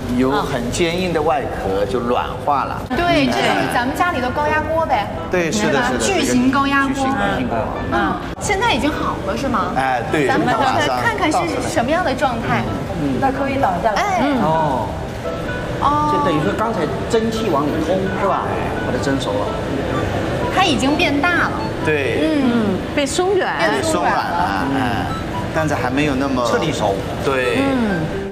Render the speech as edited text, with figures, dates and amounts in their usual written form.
有很坚硬的外壳就软化了。 对，这就是咱们家里的高压锅呗。 对，是的，是的， 巨型高压锅。 巨型高压锅。 嗯，现在已经好了是吗？ 哎，对。 咱们看看是什么样的状态。 那可以倒下来。 哎。 哦。就等于说刚才蒸汽往里冲是吧？把它蒸熟了。 它已经变大了。 对。 被松软。 被松软了，但是还没有那么彻底熟。 对。